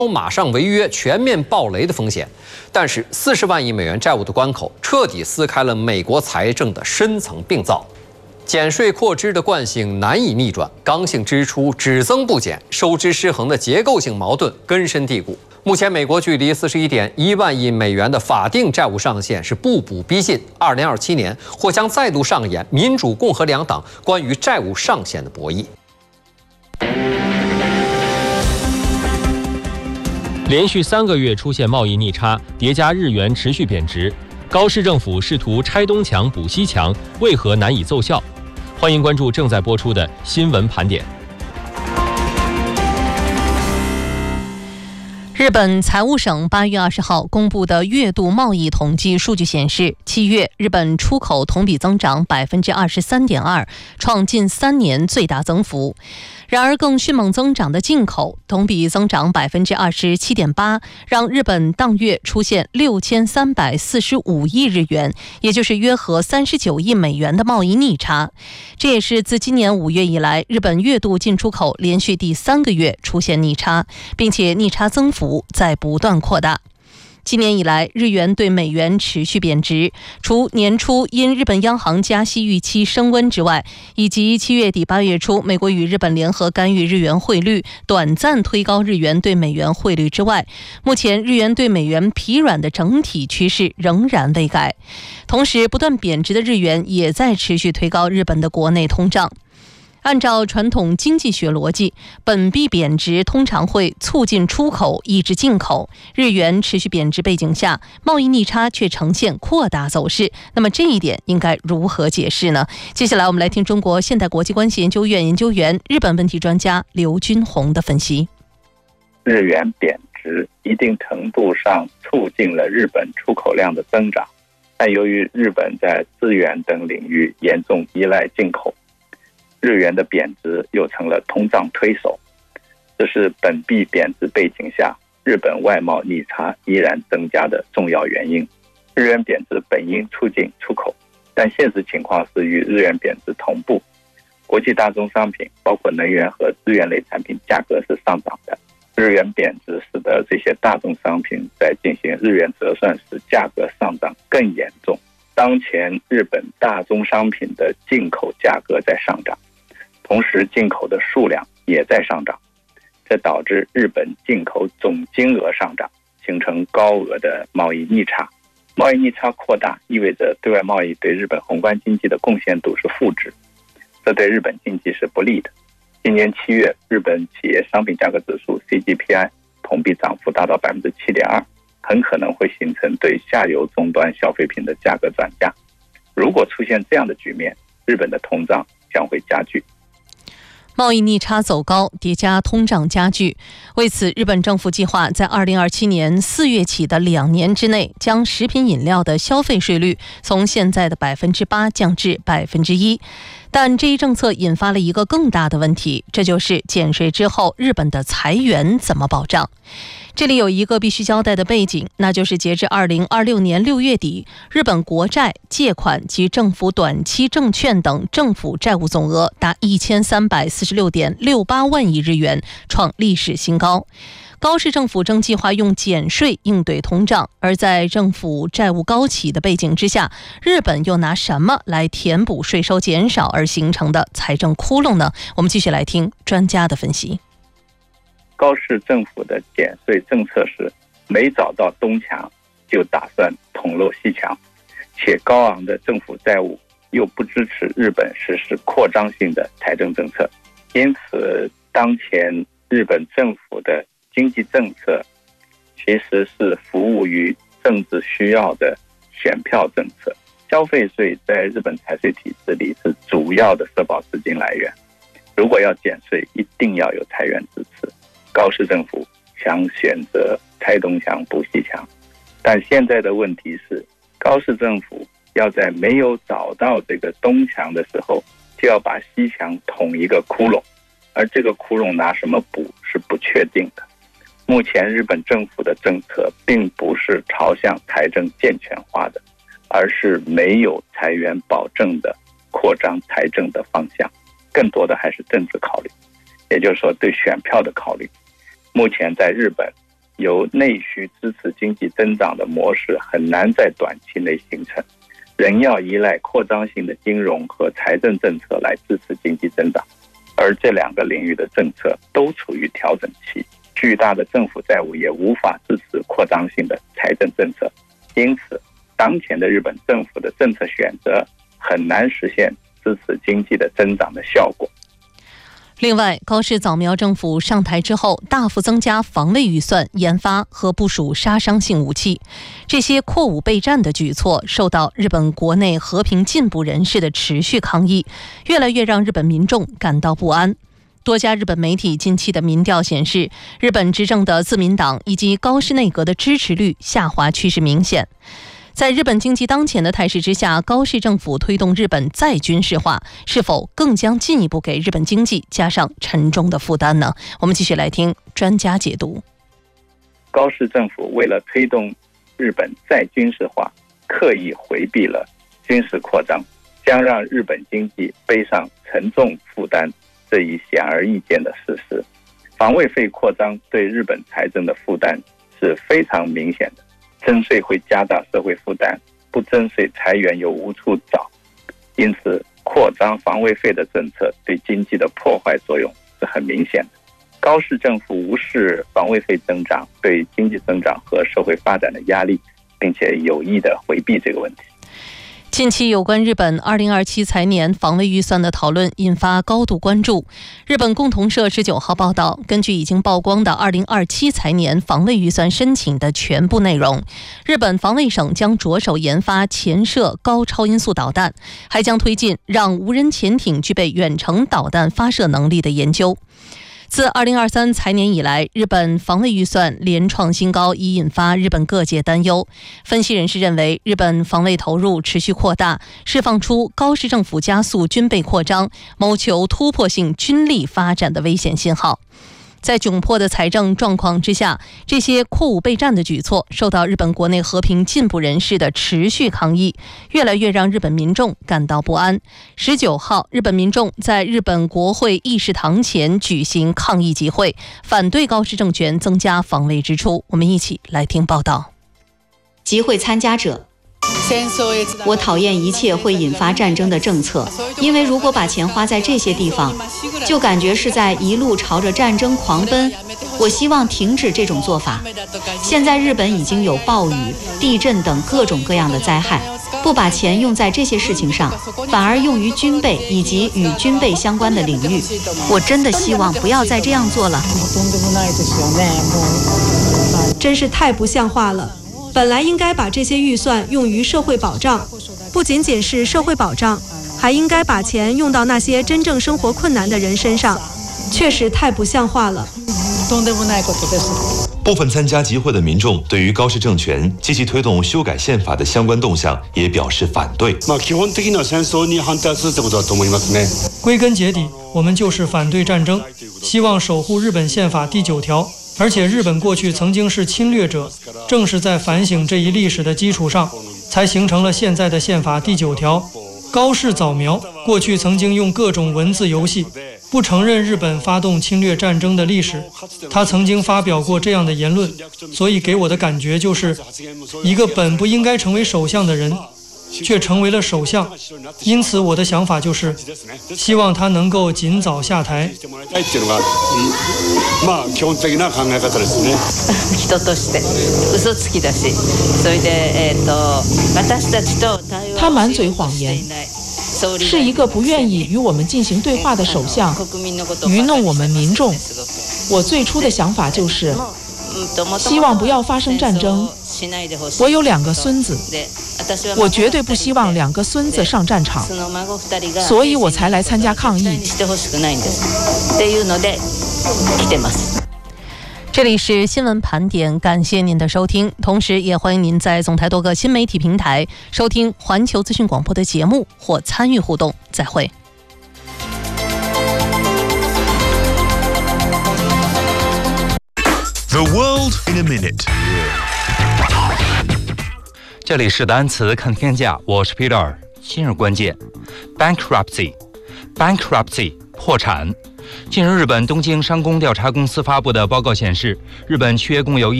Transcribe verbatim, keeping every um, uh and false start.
马上违约、全面暴雷的风险。但是，四十万亿美元债务的关口彻底撕开了美国财政的深层病灶。减税扩支的惯性难以逆转，刚性支出只增不减，收支失衡的结构性矛盾根深蒂固。目前，美国距离四十一点一万亿美元的法定债务上限是步步逼近。二零二七年或将再度上演民主、共和两党关于债务上限的博弈。 连续三个月出现贸易逆差，叠加日元持续贬值，高市政府试图拆东墙补西墙，为何难以奏效？欢迎关注正在播出的新闻盘点。 日本财务省八月二十号公布的月度贸易统计数据显示，七月日本出口同比增长百分之二十三点二，创近三年最大增幅。然而，更迅猛增长的进口同比增长百分之二十七点八，让日本当月出现六千三百四十五亿日元，也就是约合三十九亿美元的贸易逆差。这也是自今年五月以来，日本月度进出口连续第三个月出现逆差，并且逆差增幅在不断扩大。今年以来，日元对美元持续贬值，除年初因日本央行加息预期升温之外，以及七月底八月初美国与日本联合干预日元汇率，短暂推高日元对美元汇率之外，目前日元对美元疲软的整体趋势仍然未改。同时，不断贬值的日元也在持续推高日本的国内通胀。按照传统经济学逻辑，本币贬值通常会促进出口，抑制进口。日元持续贬值背景下，贸易逆差却呈现扩大走势。那么这一点应该如何解释呢？接下来我们来听中国现代国际关系研究院研究员、日本问题专家刘军宏的分析。 日元贬值一定程度上促进了日本出口量的增长，但由于日本在资源等领域严重依赖进口，日元的贬值又成了通胀推手，这是本币贬值背景下日本外贸逆差依然增加的重要原因。日元贬值本应促进出口，但现实情况是与日元贬值同步，国际大宗商品包括能源和资源类产品价格是上涨的。日元贬值使得这些大宗商品在进行日元折算时价格上涨更严重。当前日本大宗商品的进口价格在上涨，同时进口的数量也在上涨，这导致日本进口总金额上涨，形成高额的贸易逆差。贸易逆差扩大意味着对外贸易对日本宏观经济的贡献度是负值，这对日本经济是不利的。今年七月，日本企业商品价格指数 C G P I 同比涨幅达到 百分之七点二， 很可能会形成对下游终端消费品的价格转嫁。如果出现这样的局面，日本的通胀将会加剧。 贸易逆差走高，叠加通胀加剧。为此，日本政府计划在二零二七年四月起的两年之内，将食品饮料的消费税率从现在的百分之八降至百分之一。但这一政策引发了一个更大的问题，这就是减税之后，日本的财源怎么保障？这里有一个必须交代的背景，那就是截至二零二六年六月底，日本国债、借款及政府短期证券等政府债务总额达一千三百四十六点六八万亿日元，创历史新高。高市政府正计划用减税应对通胀，而在政府债务高企的背景之下，日本又拿什么来填补税收减少而形成的财政窟窿呢？我们继续来听专家的分析。 高市政府的减税政策是没找到东墙就打算捅漏西墙，且高昂的政府债务又不支持日本实施扩张性的财政政策，因此当前日本政府的经济政策其实是服务于政治需要的选票政策。消费税在日本财税体制里是主要的社保资金来源，如果要减税，一定要有财源支持。高市政府想选择拆东墙补西墙，但现在的问题是，高市政府要在没有找到这个东墙的时候，就要把西墙捅一个窟窿，而这个窟窿拿什么补是不确定的。目前日本政府的政策并不是朝向财政健全化的，而是没有财源保证的扩张财政的方向，更多的还是政治考虑，也就是说对选票的考虑。目前在日本， 由内需支持经济增长的模式很难在短期内形成，仍要依赖扩张性的金融和财政政策来支持经济增长，而这两个领域的政策都处于调整期，巨大的政府债务也无法支持扩张性的财政政策，因此当前的日本政府的政策选择很难实现支持经济的增长的效果。 另外，高市早苗政府上台之后，大幅增加防卫预算，研发和部署杀伤性武器，这些扩武备战的举措受到日本国内和平进步人士的持续抗议，越来越让日本民众感到不安。多家日本媒体近期的民调显示，日本执政的自民党以及高市内阁的支持率下滑趋势明显。在日本经济当前的态势之下，高市政府推动日本再军事化，是否更将进一步给日本经济加上沉重的负担呢？我们继续来听专家解读。 高市政府为了推动日本再军事化，刻意回避了军事扩张，将让日本经济背上沉重负担，这一显而易见的事实。防卫费扩张对日本财政的负担是非常明显的，征税会加大社会负担，不征税裁员又无处找，因此扩张防卫费的政策对经济的破坏作用是很明显的。高市政府无视防卫费增长对经济增长和社会发展的压力，并且有意地回避这个问题。 近期有关日本二零二七财年防卫预算的讨论引发高度关注。日本共同社十九号报道，根据已经曝光的二零二七财年防卫预算申请的全部内容，日本防卫省将着手研发潜射高超音速导弹，还将推进让无人潜艇具备远程导弹发射能力的研究。自二零二三财年以来，日本防卫预算连创新高，已引发日本各界担忧。分析人士认为，日本防卫投入持续扩大，释放出高市政府加速军备扩张，谋求突破性军力发展的危险信号。在窘迫的财政状况之下，这些扩武备战的举措受到日本国内和平进步人士的持续抗议，越来越让日本民众感到不安。十九号，日本民众在日本国会议事堂前举行抗议集会，反对高市政权增加防卫支出。我们一起来听报道。 集会参加者：我讨厌一切会引发战争的政策，因为如果把钱花在这些地方，就感觉是在一路朝着战争狂奔。我希望停止这种做法。现在日本已经有暴雨、地震等各种各样的灾害，不把钱用在这些事情上，反而用于军备以及与军备相关的领域，我真的希望不要再这样做了。 真是太不像话了。本来应该把这些预算用于社会保障，不仅仅是社会保障，还应该把钱用到那些真正生活困难的人身上，确实太不像话了。 部分参加集会的民众对于高市政权积极推动修改宪法的相关动向也表示反对。 归根结底，我们就是反对战争，希望守护日本宪法第九条。而且日本过去曾经是侵略者，正是在反省这一历史的基础上，才形成了现在的宪法第九条。高市早苗过去曾经用各种文字游戏，不承认日本发动侵略战争的历史。他曾经发表过这样的言论，所以给我的感觉就是一个本不应该成为首相的人却成为了首相，因此我的想法就是希望他能够尽早下台。 他满嘴谎言，是一个不愿意与我们进行对话的首相，愚弄我们民众。我最初的想法就是希望不要发生战争。我有两个孙子，我绝对不希望两个孙子上战场，所以我才来参加抗议。 这里是新闻盘点，感谢您的收听，同时也欢迎您在总台多个新媒体平台收听环球资讯广播的节目或参与互动。再会。 The world in a minute。 这里是单词看天下，我是 Peter。今日关键 ：bankruptcy，bankruptcy bankruptcy， 破产。近日，日本东京商工调查公司发布的报告显示，日本缺共有